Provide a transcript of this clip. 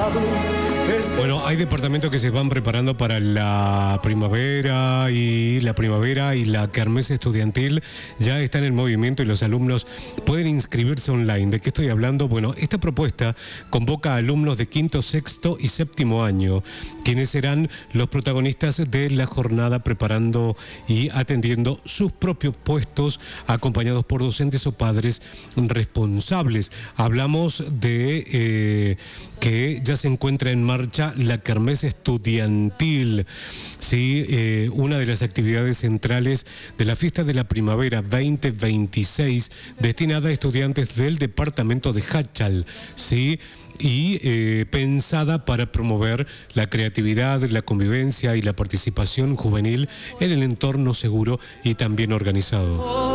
Bueno, hay departamentos que se van preparando para la primavera y la kermés estudiantil ya están en movimiento y los alumnos pueden inscribirse online. ¿De qué estoy hablando? Bueno, esta propuesta convoca a alumnos de quinto, sexto y séptimo año, quienes serán los protagonistas de la jornada preparando y atendiendo sus propios puestos, acompañados por docentes o padres responsables. Hablamos de que ya se encuentra en marcha la kermés estudiantil, ¿sí? Una de las actividades centrales de la fiesta de la primavera 2026, destinada a estudiantes del departamento de Jáchal, ¿sí? Y pensada para promover la creatividad, la convivencia y la participación juvenil en el entorno seguro y también organizado.